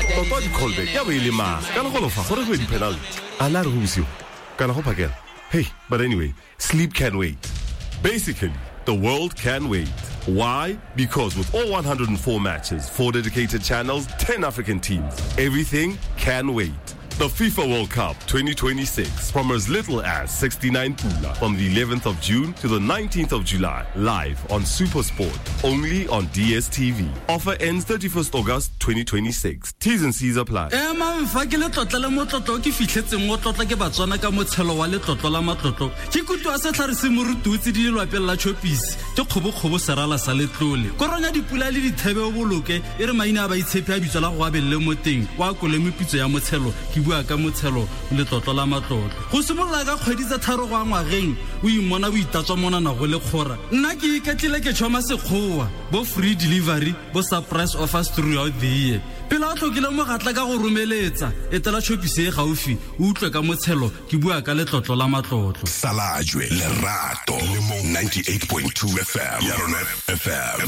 Toto di callback ya be le ma ka le go lofa gore go di penalty ana re go busio kana go phakela. Hey, but anyway, sleep can wait. Basically, the world can wait. Why? Because with all 104 matches, 4 dedicated channels, 10 African teams, everything can wait. The FIFA World Cup 2026 from as little as 69 pula from the 11th of June to the 19th of July, live on SuperSport, only on DSTV. Offer ends 31st August 2026. T's and C's apply. Ka motshelo le tlotlo la matlotlo go simolola ka kgwedi tsa tharo go ngwageng o imona o itatswa monana go le kgora nna ke iketlile ke tshoma sekgowa bo free delivery bo surprise offers throughout the year pela o tlhokile mo gatla ka go romeletsa etela shopise e gaufi o utlwe ka motshelo ke bua ka le tlotlo la matlotlo Salajwe Lerato le mo 98.2 FM ya Rona FM